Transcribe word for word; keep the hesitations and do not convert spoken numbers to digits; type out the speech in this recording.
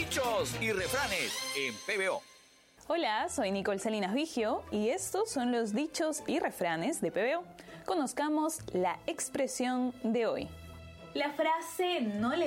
Dichos y refranes en P B O. Hola, soy Nicole Salinas Vigio y estos son los dichos y refranes de P B O. Conozcamos la expresión de hoy. La frase "no le